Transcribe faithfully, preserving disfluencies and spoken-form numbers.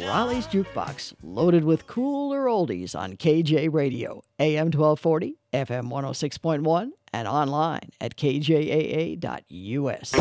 Raleigh's Jukebox, loaded with cooler oldies on K J Radio, A M twelve forty, F M one oh six point one, and online at K J A A dot U S.